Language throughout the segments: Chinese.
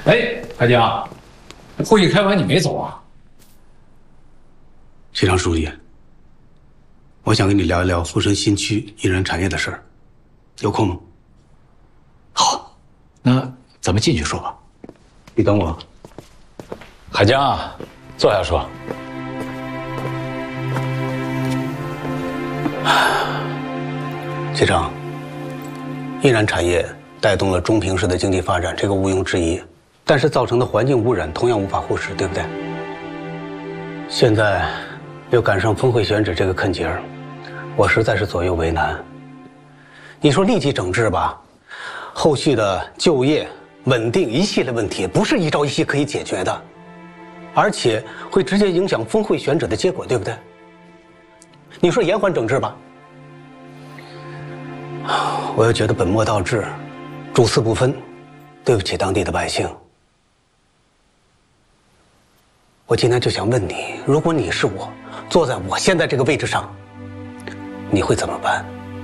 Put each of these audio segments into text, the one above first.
哎，海江，会议开完你没走啊？ 齐常书记，我想跟你聊一聊富顺新区印染产业的事儿，有空吗？ 好，那咱们进去说吧。 你等我。 海江啊，坐下说。 齐常，印染产业带动了中平市的经济发展，这个毋庸置疑。但是造成的环境污染同样无法忽视，对不对？现在又赶上峰会选址这个坎节儿，我实在是左右为难。你说立即整治吧，后续的就业、稳定一系列问题不是一朝一夕可以解决的，而且会直接影响峰会选址的结果，对不对？你说延缓整治吧，我又觉得本末倒置，主次不分，对不起当地的百姓。我今天就想问你，如果你是我，坐在我现在这个位置上，你会怎么办？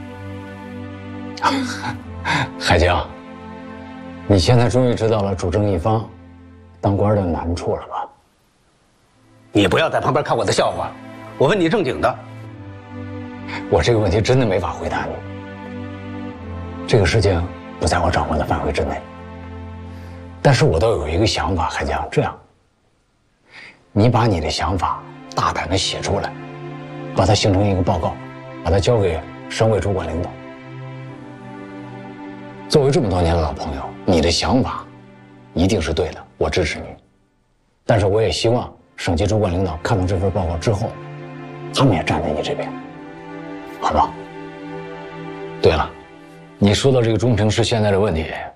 海江，你现在终于知道了主政一方当官的难处了吧？ 你不要在旁边看我的笑话，我问你正经的。 我这个问题真的没法回答你。这个事情不在我掌握的范围之内，但是我倒有一个想法，海江，这样，你把你的想法大胆地写出来，把它形成一个报告，把它交给省委主管领导。作为这么多年的老朋友，你的想法一定是对的，我支持你。但是我也希望省级主管领导看到这份报告之后，他们也站在你这边，好吧？对了，你说到这个中平市现在的问题，